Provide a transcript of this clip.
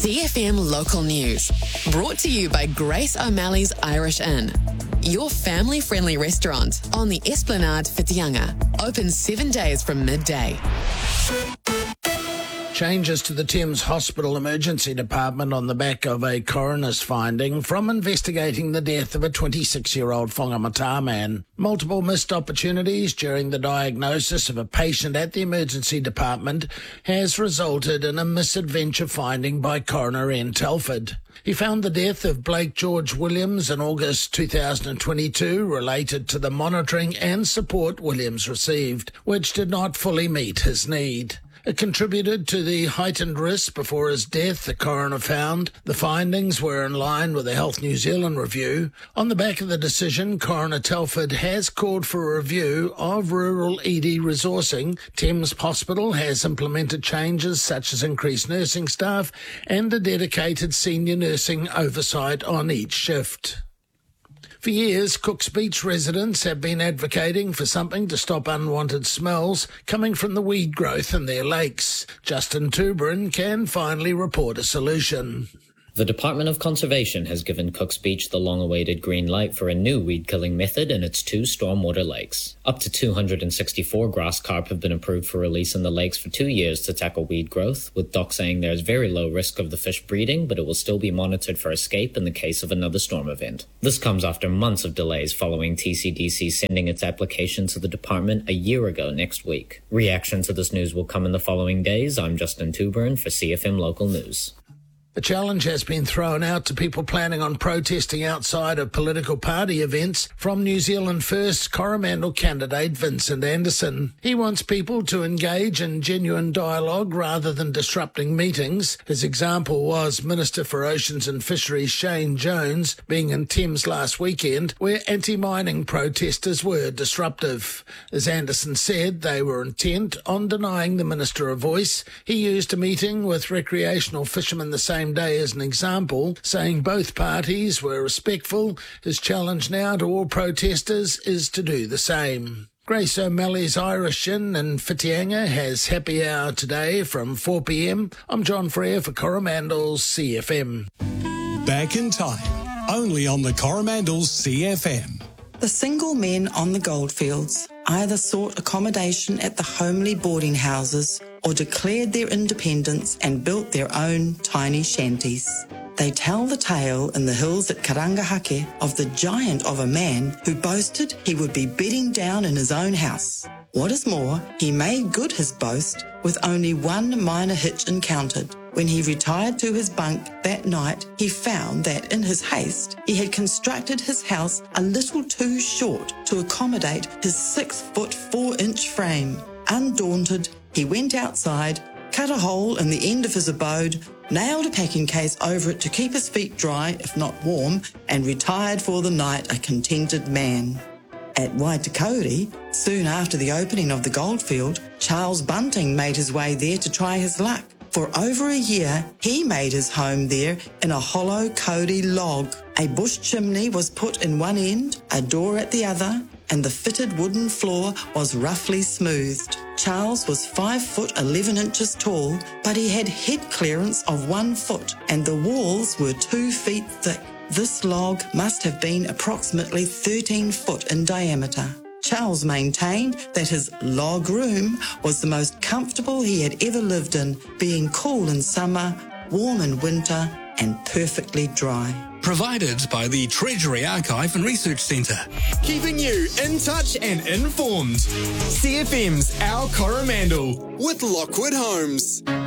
CFM Local News, brought to you by Grace O'Malley's Irish Inn, your family-friendly restaurant on the Esplanade Whitianga, open 7 days from midday. Changes to the Thames Hospital Emergency Department on the back of a coroner's finding from investigating the death of a 26-year-old Whangamata man. Multiple missed opportunities during the diagnosis of a patient at the emergency department has resulted in a misadventure finding by Coroner Ian Telford. He found the death of Blake George Williams in August 2022 related to the monitoring and support Williams received, which did not fully meet his need. It contributed to the heightened risk before his death, the coroner found. The findings were in line with the Health New Zealand review. On the back of the decision, Coroner Telford has called for a review of rural ED resourcing. Thames Hospital has implemented changes such as increased nursing staff and a dedicated senior nursing oversight on each shift. For years, Cooks Beach residents have been advocating for something to stop unwanted smells coming from the weed growth in their lakes. Justin Tuberin can finally report a solution. The Department of Conservation has given Cooks Beach the long-awaited green light for a new weed-killing method in its 2 stormwater lakes. Up to 264 grass carp have been approved for release in the lakes for 2 years to tackle weed growth, with DOC saying there is very low risk of the fish breeding, but it will still be monitored for escape in the case of another storm event. This comes after months of delays following TCDC sending its application to the department a year ago next week. Reaction to this news will come in the following days. I'm Justin Tuberin for CFM Local News. A challenge has been thrown out to people planning on protesting outside of political party events from New Zealand First Coromandel candidate Vincent Anderson. He wants people to engage in genuine dialogue rather than disrupting meetings. His example was Minister for Oceans and Fisheries Shane Jones being in Thames last weekend, where anti-mining protesters were disruptive. As Anderson said, they were intent on denying the minister a voice. He used a meeting with recreational fishermen the same day as an example, saying both parties were respectful. His challenge now to all protesters is to do the same. Grace O'Malley's Irish Inn in Whitianga has happy hour today from 4 p.m. I'm John Frere for Coromandel's CFM. Back in time, only on the Coromandel's CFM. The single men on the goldfields either sought accommodation at the homely boarding houses or declared their independence and built their own tiny shanties. They tell the tale in the hills at Karangahake of the giant of a man who boasted he would be bedding down in his own house. What is more, he made good his boast with only one minor hitch encountered. When he retired to his bunk that night, he found that in his haste, he had constructed his house a little too short to accommodate his 6-foot 4-inch frame. Undaunted, he went outside, cut a hole in the end of his abode, nailed a packing case over it to keep his feet dry, if not warm, and retired for the night a contented man. At Waitakere, soon after the opening of the goldfield, Charles Bunting made his way there to try his luck. For over a year, he made his home there in a hollow Cody log. A bush chimney was put in one end, a door at the other, and the fitted wooden floor was roughly smoothed. Charles was 5 foot 11 inches tall, but he had head clearance of 1 foot, and the walls were 2 feet thick. This log must have been approximately 13 foot in diameter. Charles maintained that his log room was the most comfortable he had ever lived in, being cool in summer, warm in winter, and perfectly dry. Provided by the Treasury Archive and Research Centre. Keeping you in touch and informed. CFM's Our Coromandel with Lockwood Homes.